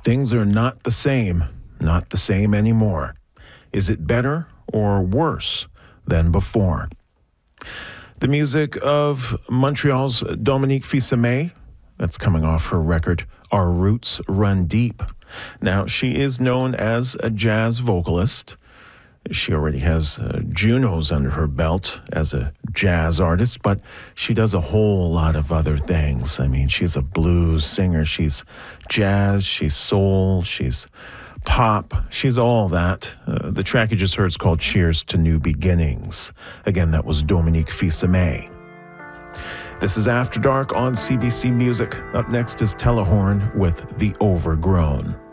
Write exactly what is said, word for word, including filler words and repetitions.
Things are not the same, not the same anymore. Is it better or worse than before? The music of Montreal's Dominique Fils-Aimé, that's coming off her record, Our Roots Run Deep. Now, she is known as a jazz vocalist. She already has uh, Junos under her belt as a jazz artist, but she does a whole lot of other things. I mean, she's a blues singer. She's jazz, she's soul, she's pop, she's all that. Uh, the track you just heard is called Cheers to New Beginnings. Again, that was Dominique Fils-Aimé. This is After Dark on C B C Music. Up next is Telehorn with The Overgrown.